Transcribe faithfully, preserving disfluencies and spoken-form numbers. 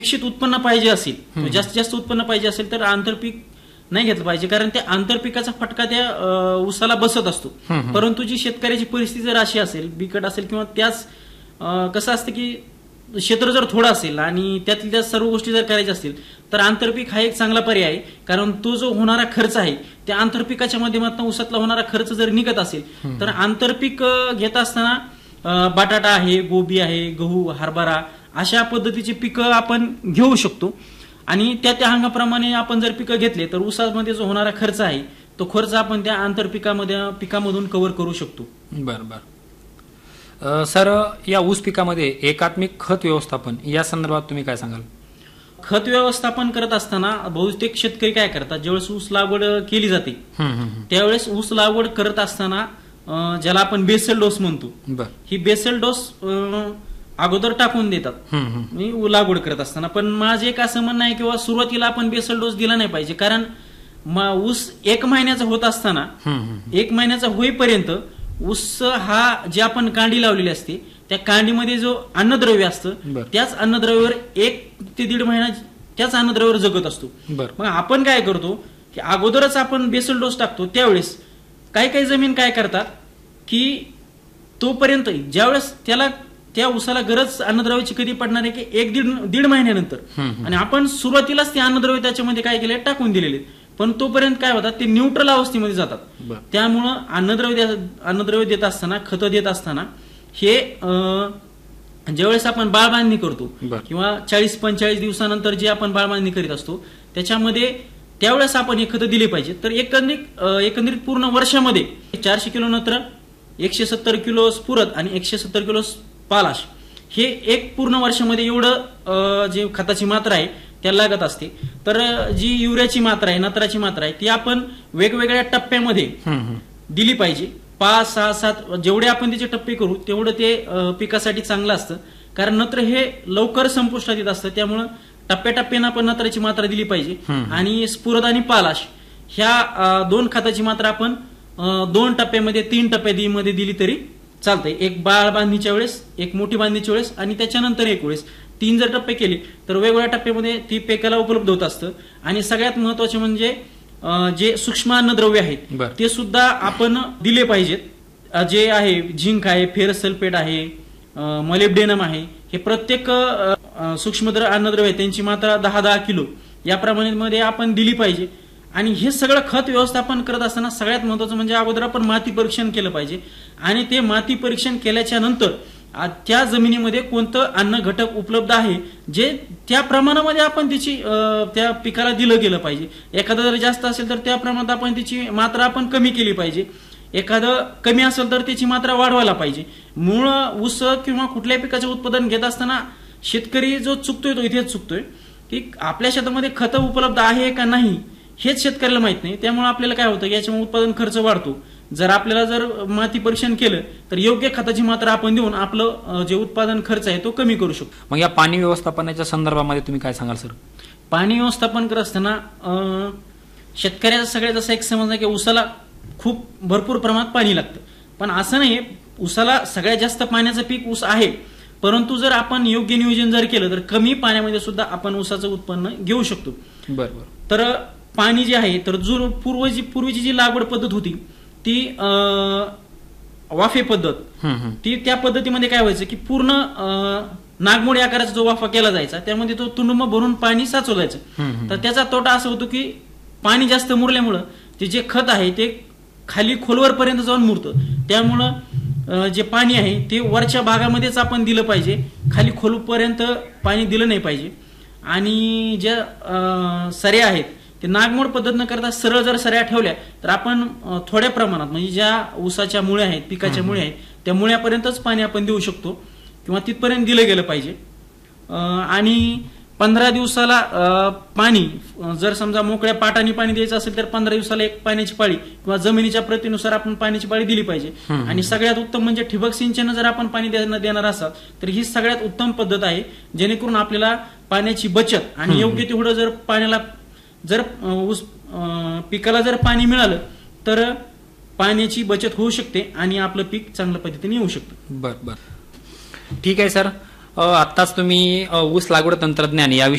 निश्चित उत्पन्न पाहिजे असेल, जास्तीत जास्त उत्पन्न पाहिजे असेल तर आंतरपीक नाही घेतलं पाहिजे, कारण त्या आंतरपिकाचा फटका त्या ऊसाला बसत असतो. परंतु जी शेतकऱ्याची परिस्थिती जर अशी असेल, बिकट असेल, किंवा त्याच कसं असतं की क्षेत्र जर थोडं असेल आणि त्यातल्या त्या सर्व गोष्टी जर करायच्या असतील तर आंतरपीक हा एक चांगला पर्याय आहे. कारण तो जो होणारा खर्च आहे त्या आंतरपिकाच्या माध्यमातून ऊसातला होणारा खर्च जर निघत असेल तर आंतरपीक घेत असताना बटाटा आहे, गोबी आहे, गहू, हरभरा अशा पद्धतीची पिकं आपण घेऊ शकतो. आणि त्या त्या हंगामाप्रमाणे आपण जर पिकं घेतले तर ऊसामध्ये जो होणारा खर्च आहे तो खर्च आपण त्या आंतरपिकामध्ये पिकामधून कव्हर करू शकतो. बरं बरं सर, या ऊस पिकामध्ये एकात्मिक खत व्यवस्थापन या संदर्भात तुम्ही काय सांगाल? खत व्यवस्थापन करत असताना बहुतेक शेतकरी काय करतात, ज्यावेळेस ऊस लागवड केली जाते त्यावेळेस ऊस लागवड करत असताना ज्याला आपण बेसल डोस म्हणतो, ही बेसल डोस अगोदर टाकून देतात लागवड करत असताना. पण माझं एक असं म्हणणं आहे किंवा सुरुवातीला आपण बेसल डोस दिला नाही पाहिजे, कारण ऊस एक महिन्याचा होत असताना एक महिन्याचा होईपर्यंत ऊस हा जे आपण कांडी लावलेली असते त्या कांडीमध्ये जो अन्नद्रव्य असतं त्याच अन्नद्रव्यावर एक ते दीड महिना त्याच अन्नद्रव्यावर जगत असतो. मग आपण काय करतो की अगोदरच आपण बेसल डोस टाकतो. त्यावेळेस काही काही जमीन काय करतात की तोपर्यंत ज्यावेळेस त्याला त्या ऊसाला गरज अन्नद्रव्याची कधी पडणार आहे की एक दीड दीड महिन्यानंतर, आणि आपण सुरुवातीलाच ते अन्नद्रव्य त्याच्यामध्ये काय केले टाकून दिलेले, पण तोपर्यंत काय होतात ते न्यूट्रल अवस्थेमध्ये जातात. त्यामुळं अन्नद्रव्य अन्नद्रव्य देत असताना, खतं देत असताना हे ज्यावेळेस आपण बाळबांधणी करतो किंवा चाळीस पंचेचाळीस दिवसानंतर जे आपण बाळबांधणी करीत असतो त्याच्यामध्ये त्यावेळेस आपण हे खतं दिले पाहिजे. तर एकंदरीत एकंदरीत पूर्ण वर्षामध्ये चारशे किलो नत्र, एकशे सत्तर किलो स्फुरद आणि एकशे सत्तर किलो पालाश हे एक पूर्ण वर्षामध्ये एवढं जे खताची मात्रा आहे त्याला लागत असते. तर जी युरियाची मात्रा आहे, नत्राची मात्रा आहे ती आपण वेगवेगळ्या टप्प्यामध्ये दिली पाहिजे. पाच सहा सात जेवढे आपण त्याचे टप्पे करू तेवढं ते पिकासाठी चांगलं असतं, कारण नत्र हे लवकर संपुष्टात येत असतं. त्यामुळं टप्प्याटप्प्यानं आपण नत्राची मात्रा दिली पाहिजे. आणि स्फुरद आणि पालाश ह्या दोन खताची मात्रा आपण दोन टप्प्यामध्ये तीन टप्प्यामध्ये दिली तरी चालतंय. एक बाळ बांधणीच्या वेळेस, एक मोठी बांधणीच्या वेळेस आणि त्याच्यानंतर एक वेळेस, तीन जर टप्पे केले तर वेगवेगळ्या टप्प्यामध्ये ती पिकाला उपलब्ध होत असतं. आणि सगळ्यात महत्वाचे म्हणजे जे सूक्ष्म अन्नद्रव्य आहेत ते सुद्धा आपण दिले पाहिजेत. जे आहे झिंक आहे, फेरस सल्फेट आहे, मॉलिब्डेनम आहे, हे प्रत्येक सूक्ष्म अन्नद्रव्य आहे त्यांची मात्रा दहा दहा किलो या प्रमाणामध्ये आपण दिली पाहिजे. आणि हे सगळं खत व्यवस्थापन करत असताना सगळ्यात महत्वाचं म्हणजे अगोदर आपण माती परीक्षण केलं पाहिजे. आणि ते माती परीक्षण केल्याच्या नंतर त्या जमिनीमध्ये कोणतं अन्न घटक उपलब्ध आहे जे त्या प्रमाणामध्ये आपण त्याची त्या पिकाला दिलं गेलं पाहिजे. एखादं जर जास्त असेल तर त्या प्रमाणात आपण त्याची मात्रा आपण कमी केली पाहिजे, एखादं कमी असेल तर त्याची मात्रा वाढवायला पाहिजे. मूळ ऊस किंवा कुठल्याही पिकाचे उत्पादन घेत असताना शेतकरी जो चुकतोय तो इथेच चुकतोय की आपल्या शेतामध्ये खतं उपलब्ध आहे का नाही हेच शेतकऱ्याला माहित नाही. त्यामुळे आपल्याला काय होतं याच्यामुळे उत्पादन खर्च वाढतो. जर आपल्याला जर माती परीक्षण केलं तर योग्य खताची मात्रा आपण देऊन आपलं जे उत्पादन खर्च आहे तो कमी करू शकतो. मग या पाणी व्यवस्थापनाच्या संदर्भामध्ये तुम्ही काय सांगाल सर? पाणी व्यवस्थापन करत असताना शेतकऱ्याचा सगळ्यात असा एक समज आहे की ऊसाला खूप भरपूर प्रमाणात पाणी लागतं, पण असं नाही. ऊसाला सगळ्यात जास्त पाण्याचं पीक ऊस आहे, परंतु जर आपण योग्य नियोजन जर केलं तर कमी पाण्यामध्ये सुद्धा आपण ऊसाचं उत्पन्न घेऊ शकतो. बरोबर. तर पाणी जे आहे तर जो पूर्वजी पूर्वीची जी लागवड पद्धत होती ती वाफे पद्धत, ती त्या पद्धतीमध्ये काय व्हायचं की पूर्ण नागमोडी आकाराचा जो वाफा केला जायचा त्यामध्ये तो तुडुंब भरून पाणी साचवलं जायचं. तर त्याचा तोटा असा होतो की पाणी जास्त मुरल्यामुळं ते जे खत आहे ते खाली खोलवर पर्यंत जाऊन मुरतं. त्यामुळं जे पाणी आहे ते वरच्या भागामध्येच आपण दिलं पाहिजे, खाली खोलपर्यंत पाणी दिलं नाही पाहिजे. आणि ज्या सऱ्या आहेत ते नागमोड पद्धत न करता सरळ जर सऱ्या ठेवल्या तर आपण थोड्या प्रमाणात म्हणजे ज्या ऊसाच्या मुळ्या आहेत, पिकाच्या मुळ्या आहेत त्या मुळ्यापर्यंतच पाणी आपण देऊ शकतो किंवा तिथपर्यंत दिलं गेलं पाहिजे. आणि पंधरा दिवसाला पाणी जर समजा मोकळ्या पाटाने पाणी द्यायचं असेल तर पंधरा दिवसाला एक पाण्याची पाळी किंवा जमिनीच्या प्रतीनुसार आपण पाण्याची पाळी दिली पाहिजे. आणि सगळ्यात उत्तम म्हणजे ठिबक सिंचन जर आपण पाणी देणार असाल तर ही सगळ्यात उत्तम पद्धत आहे, जेणेकरून आपल्याला पाण्याची बचत आणि योग्य तेवढं जर पाण्याला जर ऊस पिकाला जर पाणी मिळालं तर पाण्याची बचत होऊ शकते आणि आपलं पीक चांगल्या पद्धतीने येऊ शकतं. बर बर ठीक आहे सर. आत्ताच तुम्ही ऊस लागवड तंत्रज्ञान याविषयी